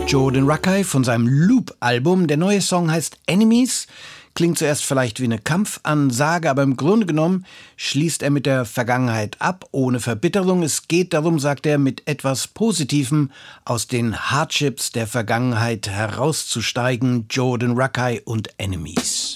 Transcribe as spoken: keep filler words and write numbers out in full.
Jordan Rakei von seinem Loop-Album. Der neue Song heißt Enemies. Klingt zuerst vielleicht wie eine Kampfansage, aber im Grunde genommen schließt er mit der Vergangenheit ab, ohne Verbitterung. Es geht darum, sagt er, mit etwas Positivem aus den Hardships der Vergangenheit herauszusteigen. Jordan Rakei und Enemies.